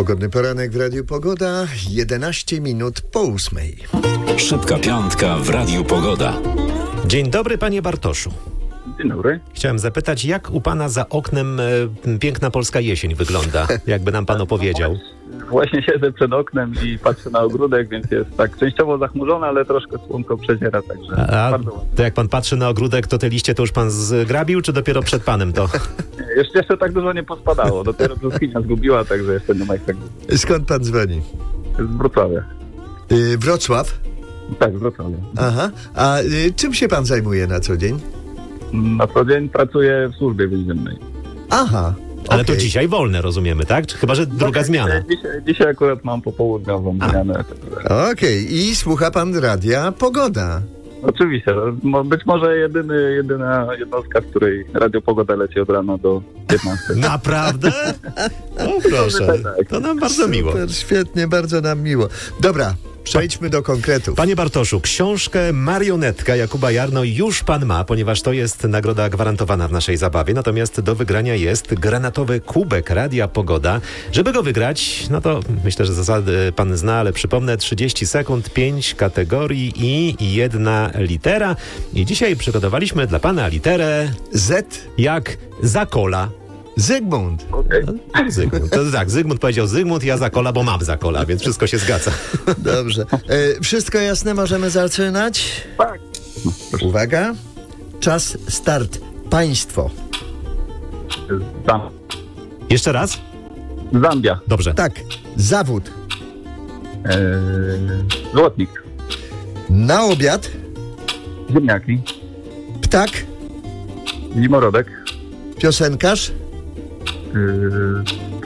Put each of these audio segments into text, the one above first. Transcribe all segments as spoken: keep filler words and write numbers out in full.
Pogodny poranek w Radiu Pogoda, jedenaście minut po ósmej. Szybka piątka w Radiu Pogoda. Dzień dobry, panie Bartoszu. Dzień dobry. Chciałem zapytać, jak u pana za oknem e, piękna polska jesień wygląda? Jakby nam pan opowiedział. Właśnie siedzę przed oknem i patrzę na ogródek, więc jest tak częściowo zachmurzone, ale troszkę słonko przeziera, także A bardzo ładnie. to jak pan patrzy na ogródek, to te liście to już pan zgrabił, czy dopiero przed panem to? Jeszcze, jeszcze tak dużo nie pospadało, dopiero brzoskwinia zgubiła, także jeszcze nie ma ich tak dużo. Skąd pan dzwoni? Z Wrocławia. Yy, Wrocław? Tak, z Wrocławia. Aha. A yy, czym się pan zajmuje na co dzień? Na co dzień pracuję w służbie więziennej. Aha. Ale okej. to dzisiaj wolne, rozumiemy, tak? Czy chyba, że druga zmiana. Dzisiaj, dzisiaj akurat mam popołudniową zmianę. Także. Okej. I słucha pan radia Pogoda. Oczywiście, no, być może jedyny, jedyna jednostka, w której Radio Pogoda leci od rana do piętnastej. Naprawdę? O proszę, to nam bardzo miło. Super, świetnie, bardzo nam miło. Dobra, przejdźmy do konkretów. Panie Bartoszu, książkę Marionetka Jakuba Jarno już pan ma, ponieważ to jest nagroda gwarantowana w naszej zabawie. Natomiast do wygrania jest granatowy kubek Radia Pogoda. Żeby go wygrać, no to myślę, że zasady pan zna, ale przypomnę, trzydzieści sekund, pięć kategorii i jedna litera. I dzisiaj przygotowaliśmy dla pana literę Z. jak Zakola. Zygmunt. Okay. No, Zygmunt. To tak, Zygmunt powiedział Zygmunt, ja Zakola, bo mam Zakola, więc wszystko się zgadza. Dobrze. E, wszystko jasne, możemy zaczynać? Tak. Uwaga. Czas, start. Państwo. Zam- Jeszcze raz? Zambia. Dobrze. Tak. Zawód. Eee, złotnik. Na obiad. Ziemniaki. Ptak. Zimorodek. Piosenkarz. Eee,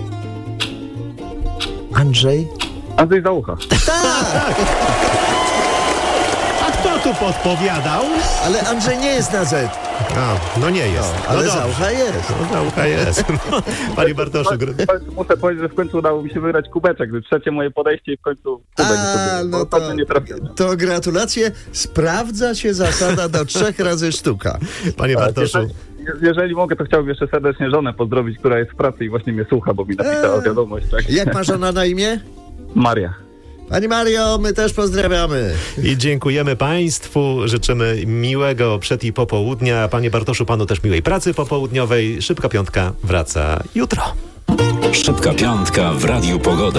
Andrzej. Andrzej Załucha. A kto tu podpowiadał? Ale Andrzej nie jest na Z. A, no nie jest. No, ale no dobrze. Zaucha jest. No, Zaucha jest. No, panie Bartoszu, gr- Muszę powiedzieć, że w końcu udało mi się wygrać kubeczek. Trzecie moje podejście i w końcu kubek. A, sobie, no bo to, to nie trafiłem. to gratulacje. Sprawdza się zasada do trzech razy sztuka. panie Bartoszu, Jeżeli, jeżeli mogę, to chciałbym jeszcze serdecznie żonę pozdrowić, która jest w pracy i właśnie mnie słucha, bo mi napisała Eee. wiadomość. Tak? Jak ma żona na imię? Maria. Pani Mario, my też pozdrawiamy. i dziękujemy państwu, życzymy miłego przed i popołudnia. Panie Bartoszu, panu też miłej pracy popołudniowej. Szybka piątka wraca jutro. Szybka piątka w Radiu Pogoda.